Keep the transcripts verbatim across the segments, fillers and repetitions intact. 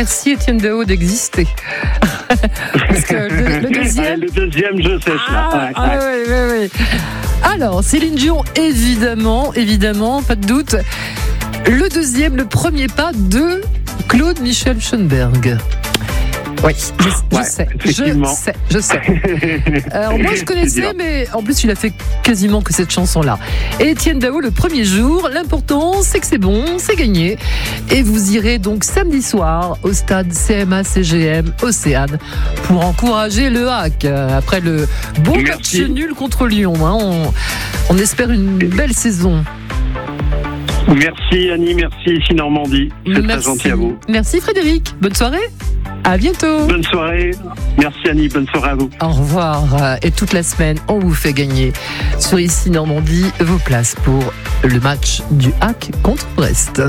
merci Étienne Dao d'exister. Parce que le, le deuxième... Le deuxième, je sèche là. Ah, Ouais, ah, ouais. ouais, ouais, ouais. Alors, Céline Dion, évidemment, évidemment, pas de doute. Le deuxième, le premier pas de Claude Michel Schoenberg. Oui, je, je Ouais, sais, je effectivement. sais, je sais. Alors moi je C'est connaissais, dur. mais en plus il a fait quasiment que cette chanson-là. Et Étienne Dao le premier jour, l'important c'est que c'est bon, c'est gagné. Et vous irez donc samedi soir au stade C M A C G M Océane pour encourager le H A C. Après le beau Merci. match nul contre Lyon, hein, on, on espère une belle saison. Merci Annie, merci ici Normandie. C'est très gentil à vous. Merci Frédéric, bonne soirée, à bientôt. Bonne soirée. Merci Annie, bonne soirée à vous. Au revoir. Et toute la semaine, on vous fait gagner sur Ici Normandie vos places pour le match du H A C contre Brest.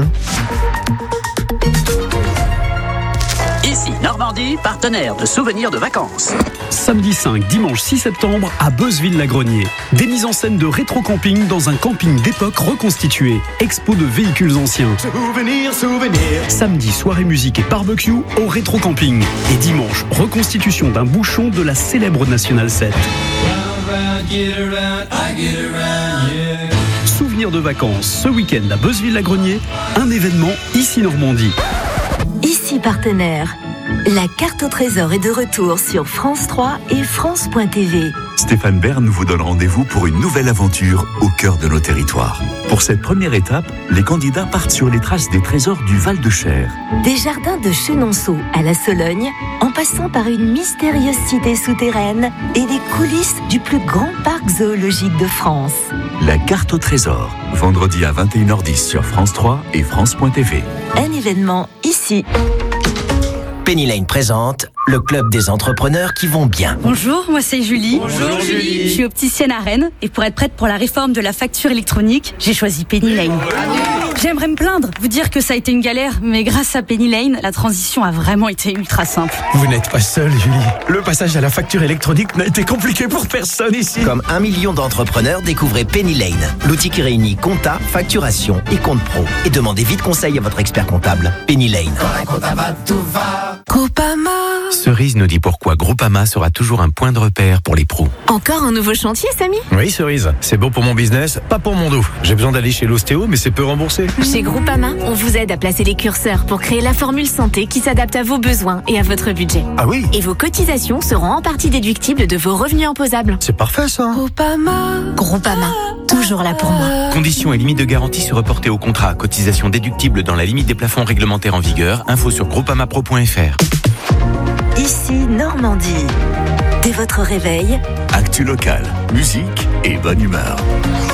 Ici Normandie, partenaire de souvenirs de vacances. Samedi cinq, dimanche six septembre à Beuzeville-la-Grenier. Des mises en scène de rétro-camping dans un camping d'époque reconstitué. Expo de véhicules anciens. Souvenir, souvenir. Samedi, soirée musique et barbecue au rétro-camping. Et dimanche, reconstitution d'un bouchon de la célèbre National sept. Souvenirs de vacances, ce week-end à Beuzeville-la-Grenier, un événement Ici Normandie. Ici partenaire. La carte au trésor est de retour sur France trois et France point T V. Stéphane Bern vous donne rendez-vous pour une nouvelle aventure au cœur de nos territoires. Pour cette première étape, les candidats partent sur les traces des trésors du Val-de-Cher. Des jardins de Chenonceau à la Sologne, en passant par une mystérieuse cité souterraine et les coulisses du plus grand parc zoologique de France. La carte au trésor, vendredi à vingt et une heures dix sur France trois et France point T V. Un événement ici. Penny Lane présente le club des entrepreneurs qui vont bien. Bonjour, moi c'est Julie. Bonjour, Julie. Je suis opticienne à Rennes et pour être prête pour la réforme de la facture électronique, j'ai choisi Penny Lane. J'aimerais me plaindre, vous dire que ça a été une galère, mais grâce à Penny Lane, la transition a vraiment été ultra simple. Vous n'êtes pas seule, Julie. Le passage à la facture électronique n'a été compliqué pour personne ici. Comme un million d'entrepreneurs, découvrez Penny Lane, l'outil qui réunit compta, facturation et compte pro. Et demandez vite conseil à votre expert comptable. Penny Lane. Groupama. Cerise nous dit pourquoi Groupama sera toujours un point de repère pour les pros. Encore un nouveau chantier, Samy? Oui, Cerise. C'est bon pour mon business, pas pour mon dos. J'ai besoin d'aller chez l'ostéo, mais c'est peu remboursé. Chez Groupama, on vous aide à placer les curseurs pour créer la formule santé qui s'adapte à vos besoins et à votre budget. Ah oui? Et vos cotisations seront en partie déductibles de vos revenus imposables. C'est parfait, ça. Groupama. Groupama, toujours là pour moi. Conditions et limites de garantie se reporter au contrat. Cotisation déductible dans la limite des plafonds réglementaires en vigueur. Info sur groupamapro point f r. Ici Normandie. Dès votre réveil, Actu local, musique et bonne humeur.